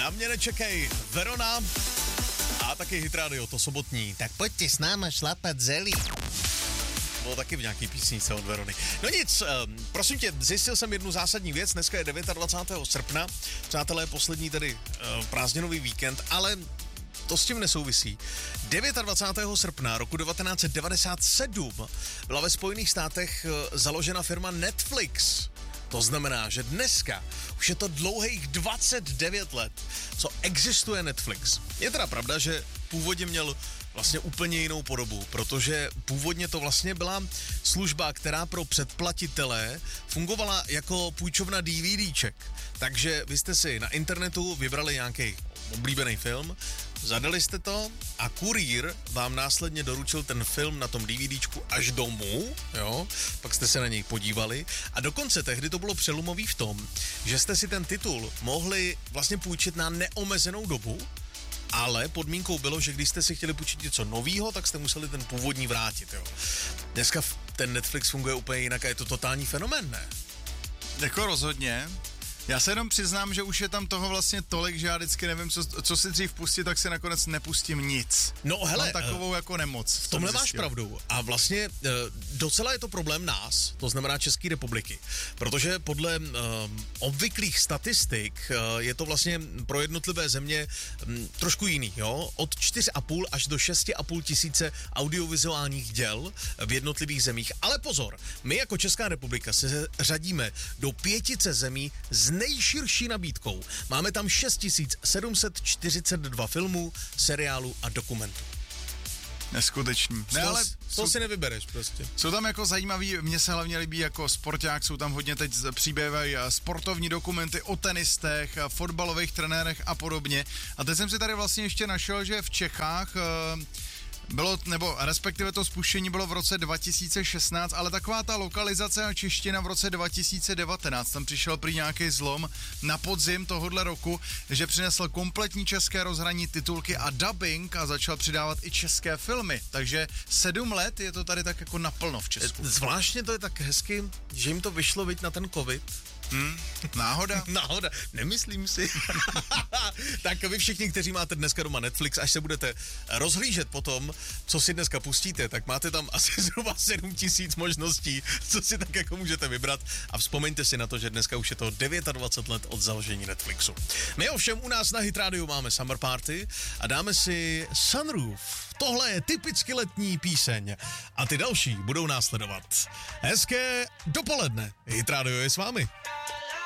Na mě nečekej, Verona a taky Hit Radio, to sobotní. Tak pojďte s náma šlapat zelí. Bylo taky v nějaký písničce od Verony. No nic, prosím tě, zjistil jsem jednu zásadní věc, dneska je 29. srpna, přátelé, poslední tedy prázdninový víkend, ale to s tím nesouvisí. 29. srpna roku 1997 byla ve Spojených státech založena firma Netflix. To znamená, že dneska už je to dlouhých 29 let, co existuje Netflix. Je teda pravda, že původně měl vlastně úplně jinou podobu, protože původně to vlastně byla služba, která pro předplatitele fungovala jako půjčovna DVDček. Takže vy jste si na internetu vybrali nějaký oblíbený film, zadali jste to a kurýr vám následně doručil ten film na tom DVDčku až domů, jo, pak jste se na něj podívali a dokonce tehdy to bylo přelomový v tom, že jste si ten titul mohli vlastně půjčit na neomezenou dobu, ale podmínkou bylo, že když jste si chtěli půjčit něco novýho, tak jste museli ten původní vrátit, jo. Dneska ten Netflix funguje úplně jinak a je to totální fenomén, ne? Jako rozhodně. Já se jenom přiznám, že už je tam toho vlastně tolik, že já vždycky nevím, co si dřív pustit, tak si nakonec nepustím nic. No hele, mám takovou jako nemoc. V tomhle máš pravdu. A vlastně docela je to problém nás, to znamená České republiky. Protože podle obvyklých statistik je to vlastně pro jednotlivé země trošku jiný, jo? Od 4,5 až do 6,5 tisíce audiovizuálních děl v jednotlivých zemích. Ale pozor, my jako Česká republika se řadíme do 5 zemí s nejširší nabídkou. Máme tam 6742 filmů, seriálů a dokumentů. Neskutečný. Ne, ale to si nevybereš prostě. Jsou tam jako zajímavý, mně se hlavně líbí jako sporták, jsou tam hodně teď příběhy, sportovní dokumenty o tenistech, fotbalových trenérech a podobně. A teď jsem si tady vlastně ještě našel, že v Čechách bylo, nebo respektive to spuštění bylo v roce 2016, ale taková ta lokalizace a čeština v roce 2019, tam přišel prý nějaký zlom na podzim tohohle roku, že přinesl kompletní české rozhraní, titulky a dubbing a začal přidávat i české filmy, takže 7 let je to tady tak jako naplno v Česku. Zvláštně to je tak hezky, že jim to vyšlo, viď, na ten covid. Náhoda? Náhoda, nemyslím si. Tak vy všichni, kteří máte dneska doma Netflix, až se budete rozhlížet po tom, co si dneska pustíte, tak máte tam asi zhruba 7 000 možností, co si tak jako můžete vybrat a vzpomeňte si na to, že dneska už je to 29 let od založení Netflixu. My ovšem u nás na Hit Radio máme Summer Party a dáme si Sunroof. Tohle je typicky letní píseň a ty další budou následovat. Hezké dopoledne. Hit Radio je s vámi.